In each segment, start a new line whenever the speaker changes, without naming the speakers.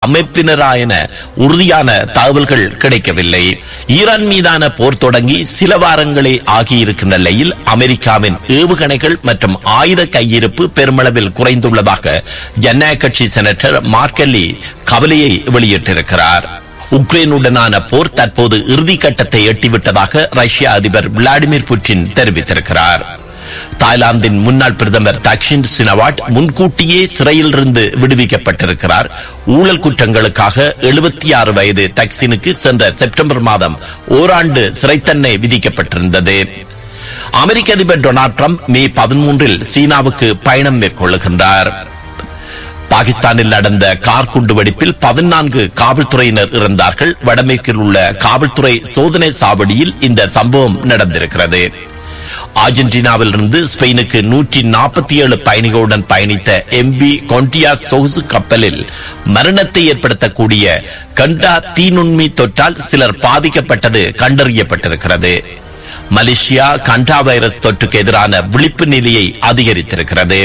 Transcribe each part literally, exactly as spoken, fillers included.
அமைப்பினரா என உறுதியான தகவல்கள் கிடைக்கவில்லை. ஈரான் மீதான போர் தொடங்கி சில வாரங்களே ஆகியிருக்கும் நிலையில் அமெரிக்காவின் ஏவுகணைகள் மற்றும் ஆயுத கையிருப்பு பெருமளவில் குறைந்துள்ளதாக ஜனநாயக கட்சி செனட்டர் மார்கெல்லி கவலையை வெளியிட்டிருக்கிறார். உக்ரைனுடனான போர் தற்போது இறுதி கட்டத்தை எட்டிவிட்டதாக ரஷ்ய அதிபர் விளாடிமிர் புட்டின் தெரிவித்திருக்கிறார். தாய்லாந்தின் முன்னாள் பிரதமர் தக்ஷின் சினவாட் முன்கூட்டியே சிறையில் இருந்து விடுவிக்கப்பட்டிருக்கிறார். ஊழல் குற்றங்களுக்காக எழுபத்தி ஆறு வயது தக்ஷினுக்கு சென்ற செப்டம்பர் மாதம் ஓராண்டு சிறை தண்டனை விதிக்கப்பட்டிருந்தது. அமெரிக்க அதிபர் டொனால்ட் ட்ரம்ப் மே பதிமூன்றில் சீனாவுக்கு பயணம் மேற்கொள்ளுகின்றார். பாகிஸ்தானில் நடந்த கார் குண்டு வெடிப்பில் பதினான்கு காவல்துறையினர் இறந்தார்கள். வடமேற்கில் உள்ள காவல்துறை சோதனை சாவடியில் இந்த சம்பவம் நடந்திருக்கிறது. அர்ஜென்டினாவில் இருந்து ஸ்பெயினுக்கு நூற்றி நாற்பத்தி ஏழு பயணிகளுடன் பயணித்த எம் வி கொண்டியா சொகுசு கப்பலில் மரணத்தை ஏற்படுத்தக்கூடிய கண்டா தீநுண்மி தொற்றால் சிலர் பாதிக்கப்பட்டது கண்டறியப்பட்டிருக்கிறது. மலேசியா கண்டா வைரஸ் தொற்றுக்கு எதிரான விழிப்பு நிலையை அதிகரித்திருக்கிறது.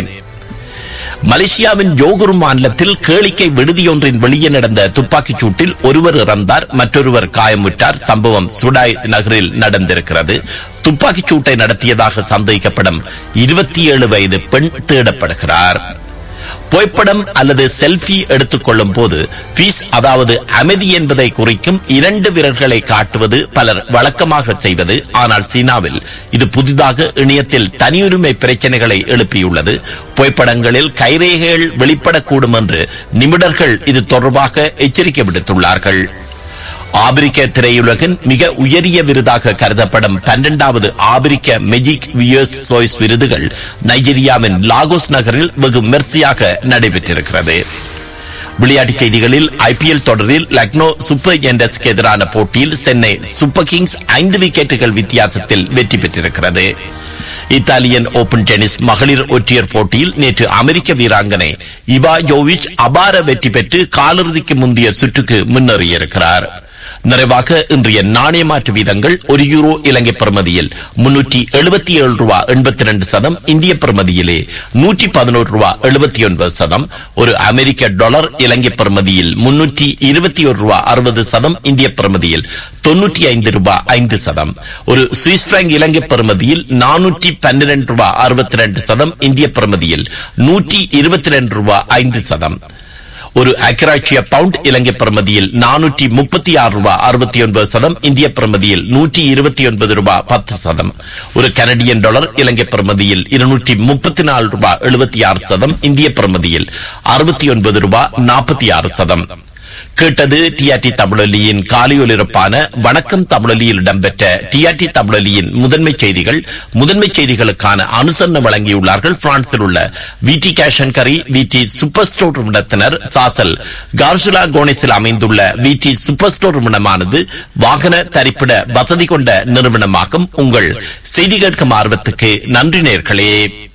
மலேசியாவின் ஜோகூர் மாநிலத்தில் கேளிக்கை விடுதியொன்றின் வெளியே நடந்த துப்பாக்கிச் சூட்டில் ஒருவர் இறந்தார், மற்றொருவர் காயமுற்றார். சம்பவம் சுடாய் நகரில் நடந்திருக்கிறது. துப்பாக்கிச் சூட்டை நடத்தியதாக சந்தேகிக்கப்படும் இருபத்தி ஏழு வயது பெண் தேடப்படுகிறார். புகைப்படம் அல்லது செல்ஃபி எடுத்துக் கொள்ளும் போது பீஸ் அதாவது அமைதி என்பதை குறிக்கும் இரண்டு விரல்களை காட்டுவது பலர் வழக்கமாக செய்வது. ஆனால் சீனாவில் இது புதிதாக இணையத்தில் தனியுரிமை பிரச்சனைகளை எழுப்பியுள்ளது. புகைப்படங்களில் கைரேகைகள் வெளிப்படக்கூடும் என்று நிபுணர்கள் இது தொடர்பாக எச்சரிக்கை விடுத்துள்ளார்கள். ஆப்பிரிக்க திரையுலகின் மிக உயரிய விருதாக கருதப்படும் பன்னிரண்டாவது ஆப்பிரிக்க மெஜிக் வியர்ஸ் சோய்ஸ் விருதுகள் நைஜீரியாவின் லாகோஸ் நகரில் வெகு விமர்சையாக நடைபெற்றிருக்கிறது. விளையாட்டுச் செய்திகளில் ஐபிஎல் தொடரில் லக்னோ சூப்பர் ஜெயண்ட்ஸுக்கு எதிரான போட்டியில் சென்னை சூப்பர் கிங்ஸ் ஐந்து விக்கெட்டுகள் வித்தியாசத்தில் வெற்றி பெற்றிருக்கிறது. இத்தாலியன் ஓபன் டென்னிஸ் மகளிர் ஒற்றையர் போட்டியில் நேற்று அமெரிக்க வீராங்கனை இவா ஜோவிச் அபார வெற்றி பெற்று காலிறுதிக்கு முந்தைய சுற்றுக்கு முன்னேறியிருக்கிறார். நிறைவாக இன்றைய நாணய மாற்று வீதங்கள்: ஒரு யூரோ இலங்கை பிரமதியில் முன்னூற்றி எழுபத்தி ஏழு ரூபா எண்பத்தி ரெண்டு சதம், இந்திய பிரமதியிலே நூற்றி பதினோரு ரூபா எழுபத்தி ஒன்பது சதம். ஒரு அமெரிக்க டாலர் இலங்கை பிரமதியில் முன்னூற்றி இருபத்தி ஒரு ரூபா அறுபது சதம், இந்திய பிரமதியில் தொன்னூற்றி ஐந்து ரூபாய் ஐந்து சதம். ஒரு சுவிஸ் பிராங்க் இலங்கை பிரமதியில் நானூற்றி பன்னிரண்டு ரூபாய் அறுபத்தி ரெண்டு சதம், இந்திய பிரமதியில் நூற்றி இருபத்தி ரெண்டு ரூபாய் ஐந்து சதம். ஒரு அக்கராட்சிய பவுண்ட் இலங்கை பிரமதியில் நானூற்றி முப்பத்தி ஆறு ரூபாய் அறுபத்தி ஒன்பது சதம், இந்திய பிரமதியில் நூற்றி இருபத்தி ஒன்பது ரூபாய் பத்து சதம். ஒரு கனடியன் டாலர் இலங்கை பிரமதியில் இருநூற்றி முப்பத்தி நாலு ரூபாய் எழுபத்தி ஆறு சதம், இந்திய பிரமதியில் அறுபத்தி ஒன்பது ரூபாய் நாற்பத்தி ஆறு சதம். கேட்டது டிஆர்டி தமிழொலியின் காலையொலிரப்பான வணக்கம் தமிழொலியில் இடம்பெற்ற டிஆர்டி தமிழொலியின் முதன்மை செய்திகள். முதன்மை செய்திகளுக்கான அனுசரணை வழங்கியுள்ளார்கள் பிரான்சில் உள்ள விடி கேஷ் அண்ட் கரி, விடி சூப்பர் ஸ்டோர் நிறுவனத்தினர். சாசல் கார்சுலா கோனிஸில் அமைந்துள்ள விடி சூப்பர் ஸ்டோர் நிறுவனமானது வாகன தரிப்பிட வசதி கொண்ட நிறுவனமாகும். உங்கள் செய்தி கேட்கும் ஆர்வத்துக்கு நன்றி நேயர்களே.